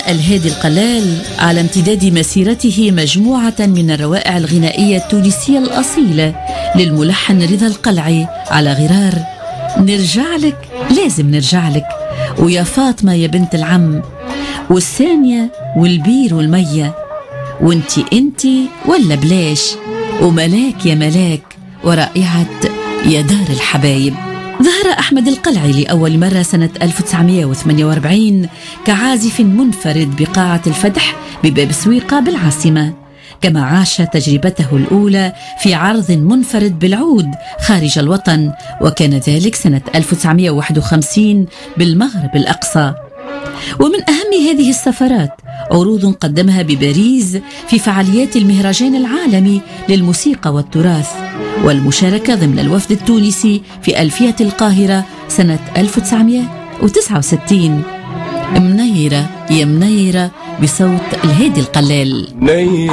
الهادي القلال على امتداد مسيرته مجموعة من الروائع الغنائية التونسية الأصيلة للملحن رضا القلعي على غرار نرجع لك لازم نرجع لك، ويا فاطمة يا بنت العم، والثانية والبير والمية، وانتي ولا بلاش، وملاك يا ملاك، ورائعة يا دار الحبايب. ظهر أحمد القلعي لأول مرة سنة 1948 كعازف منفرد بقاعة الفتح بباب سويقة بالعاصمة، كما عاش تجربته الأولى في عرض منفرد بالعود خارج الوطن، وكان ذلك سنة 1951 بالمغرب الأقصى. ومن أهم هذه السفرات عروض قدمها بباريس في فعاليات المهرجان العالمي للموسيقى والتراث، والمشاركة ضمن الوفد التونسي في ألفية القاهرة سنة 1969. منيرة يا منيرة بصوت الهادي القلال.